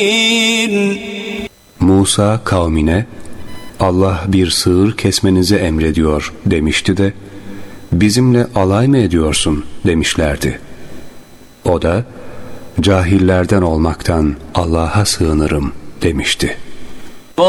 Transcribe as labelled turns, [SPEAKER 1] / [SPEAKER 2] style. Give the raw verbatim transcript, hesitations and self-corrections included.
[SPEAKER 1] Musa kavmine Allah bir sığır kesmenizi emrediyor demişti de bizimle alay mı ediyorsun demişlerdi. O da cahillerden olmaktan Allah'a sığınırım demişti.